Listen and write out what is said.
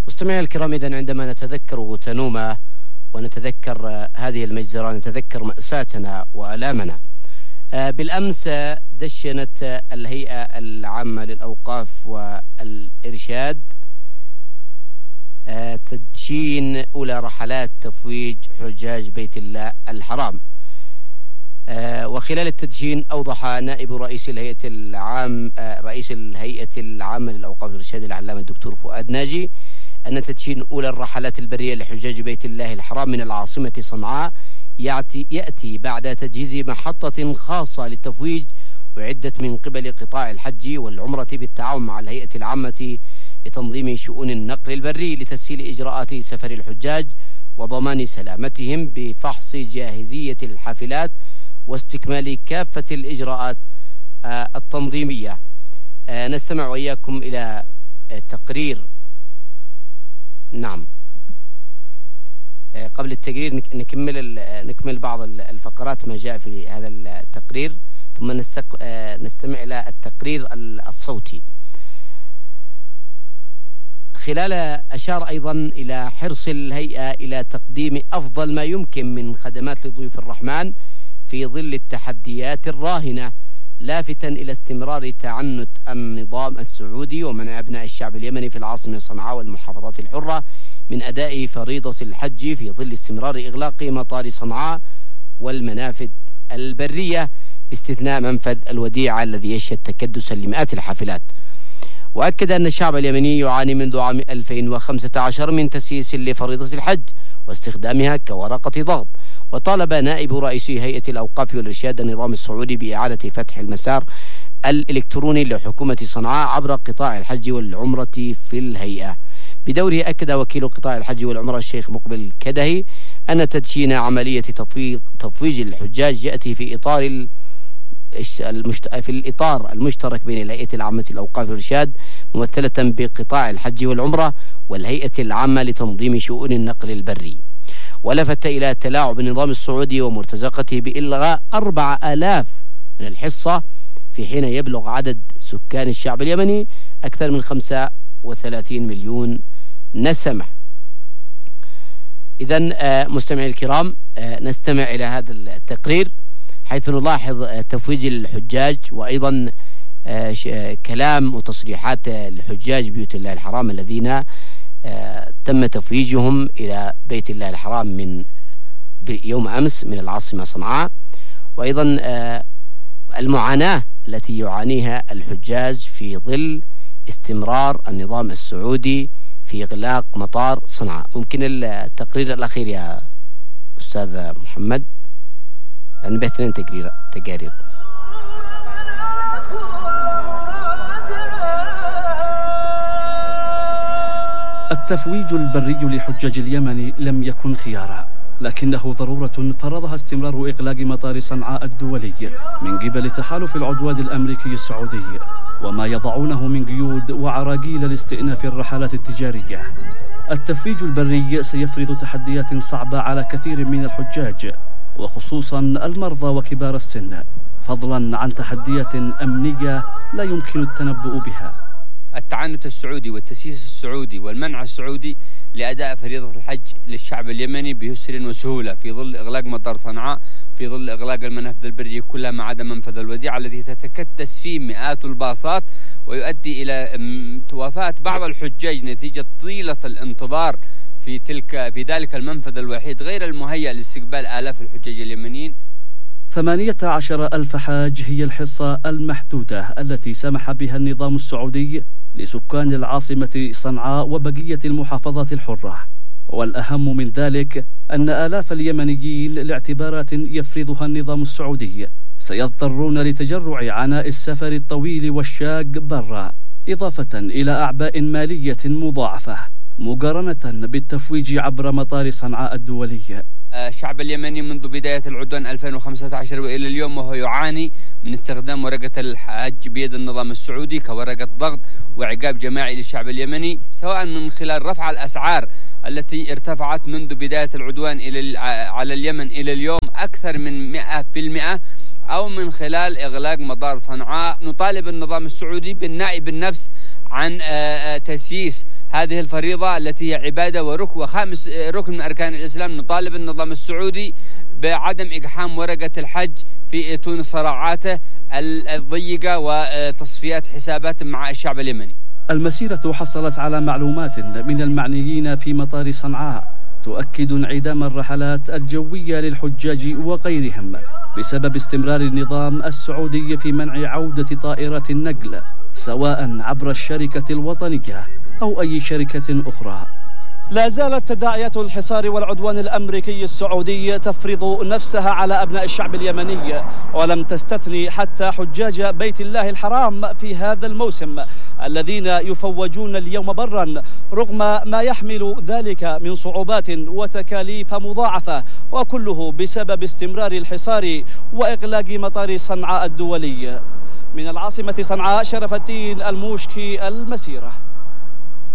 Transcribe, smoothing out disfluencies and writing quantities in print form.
مستمعي الكرام، إذن عندما نتذكر غوتانوما ونتذكر هذه المجزرة نتذكر مأساتنا وآلامنا. بالأمس دشنت الهيئة العامة للأوقاف والإرشاد تدشين أولى رحلات تفويج حجاج بيت الله الحرام. وخلال التدشين أوضح نائب رئيس الهيئة العامة للأوقاف والإرشاد العلامة الدكتور فؤاد ناجي أن تدشين أولى الرحلات البرية لحجاج بيت الله الحرام من العاصمة صنعاء يأتي بعد تجهيز محطة خاصة للتفويج وعدت من قبل قطاع الحج والعمرة بالتعاون مع الهيئة العامة لتنظيم شؤون النقل البري لتسهيل إجراءات سفر الحجاج وضمان سلامتهم بفحص جاهزية الحافلات واستكمال كافة الإجراءات التنظيمية. نستمع وإياكم إلى تقرير. نعم، قبل التقرير نكمل بعض الفقرات ما جاء في هذا التقرير، ثم نستمع إلى التقرير الصوتي. خلال أشار أيضا إلى حرص الهيئة إلى تقديم أفضل ما يمكن من خدمات لضيوف الرحمن في ظل التحديات الراهنة، لافتا إلى استمرار تعنت النظام السعودي ومنع أبناء الشعب اليمني في العاصمة صنعاء والمحافظات الحرة من أداء فريضة الحج في ظل استمرار إغلاق مطار صنعاء والمنافذ البرية باستثناء منفذ الوديعة الذي يشهد تكدسا لمئات الحافلات. وأكد أن الشعب اليمني يعاني منذ عام 2015 من تسييس لفريضة الحج واستخدامها كورقة ضغط. وطالب نائب رئيس هيئة الأوقاف والإرشاد النظام السعودي بإعادة فتح المسار الإلكتروني لحكومة صنعاء عبر قطاع الحج والعمرة في الهيئة. بدوره أكد وكيل قطاع الحج والعمرة الشيخ مقبل الكدهي أن تدشين عملية تفويج الحجاج يأتي في الإطار المشترك بين الهيئة العامة للأوقاف والإرشاد ممثلة بقطاع الحج والعمرة والهيئة العامة لتنظيم شؤون النقل البري. ولفت إلى تلاعب النظام السعودي ومرتزقته بإلغاء 4000 من الحصة في حين يبلغ عدد سكان الشعب اليمني أكثر من 35 مليون نسمة. إذن مستمعي الكرام، نستمع إلى هذا التقرير حيث نلاحظ تفويج الحجاج وأيضا كلام وتصريحات الحجاج بيوت الله الحرام الذين تم تفويجهم إلى بيت الله الحرام من يوم أمس من العاصمة صنعاء، وأيضا المعاناة التي يعانيها الحجاج في ظل استمرار النظام السعودي في إغلاق مطار صنعاء. ممكن التقرير الأخير يا أستاذ محمد، لأن بثنين تقارير. التفويج البري لحجاج اليمن لم يكن خيارا، لكنه ضرورة فرضها استمرار إغلاق مطار صنعاء الدولي من قبل تحالف العدوان الأمريكي السعودي وما يضعونه من قيود وعراقيل لاستئناف الرحلات التجارية. التفويج البري سيفرض تحديات صعبة على كثير من الحجاج وخصوصا المرضى وكبار السن، فضلا عن تحديات أمنية لا يمكن التنبؤ بها. التعنت السعودي والتسييس السعودي والمنع السعودي لأداء فريضة الحج للشعب اليمني بيسر وسهولة في ظل إغلاق مطار صنعاء، في ظل إغلاق المنافذ البرية كلها ما عدا منفذ الوديعة الذي تتكدس فيه مئات الباصات ويؤدي إلى وفاة بعض الحجاج نتيجة طيلة الانتظار في ذلك المنفذ الوحيد غير المهيأ لاستقبال آلاف الحجاج اليمنيين. 18,000 حاج هي الحصة المحدودة التي سمح بها النظام السعودي لسكان العاصمة صنعاء وبقية المحافظات الحرة. والأهم من ذلك أن آلاف اليمنيين لاعتبارات يفرضها النظام السعودي سيضطرون لتجرع عناء السفر الطويل والشاق برا، إضافة إلى أعباء مالية مضاعفة مقارنة بالتفويج عبر مطار صنعاء الدولي. الشعب اليمني منذ بداية العدوان 2015 وإلى اليوم وهو يعاني من استخدام ورقة الحج بيد النظام السعودي كورقة ضغط وعقاب جماعي للشعب اليمني، سواء من خلال رفع الأسعار التي ارتفعت منذ بداية العدوان على اليمن إلى اليوم أكثر من 100%، أو من خلال إغلاق مطار صنعاء. نطالب النظام السعودي بالنعي بالنفس عن تسييس هذه الفريضة التي هي عبادة وخامس ركن من أركان الإسلام. نطالب النظام السعودي بعدم إقحام ورقة الحج في طول صراعاته الضيقة وتصفيات حسابات مع الشعب اليمني. المسيرة حصلت على معلومات من المعنيين في مطار صنعاء تؤكد انعدام الرحلات الجوية للحجاج وغيرهم بسبب استمرار النظام السعودي في منع عودة طائرات النقل سواء عبر الشركة الوطنية أو أي شركة أخرى. لا زالت تداعيات الحصار والعدوان الأمريكي السعودي تفرض نفسها على أبناء الشعب اليمني، ولم تستثني حتى حجاج بيت الله الحرام في هذا الموسم الذين يفوجون اليوم برا رغم ما يحمل ذلك من صعوبات وتكاليف مضاعفة، وكله بسبب استمرار الحصار وإغلاق مطار صنعاء الدولي. من العاصمة صنعاء، شرف الدين الموشكي، المسيرة.